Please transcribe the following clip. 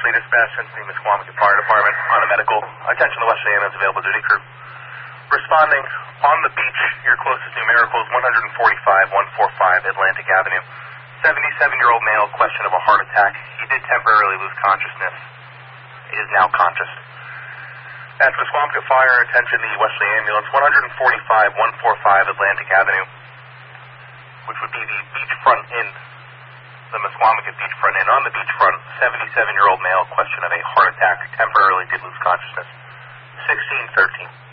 Lee dispatch into the Misquamicut Fire Department on a medical. Attention to West Cheyenne available duty crew. Responding on the beach, your closest numerical is 145-145 Atlantic Avenue. 77-year-old male, question of a heart attack. He did temporarily lose consciousness. He is now conscious. That's Misquamicut Fire, attention the West Cheyenne ambulance, 145-145 Atlantic Avenue, which would be the beachfront inn, the Misquamicut beachfront inn. On the beachfront, 77-year-old male, question of a heart attack, temporarily did lose consciousness. 1613.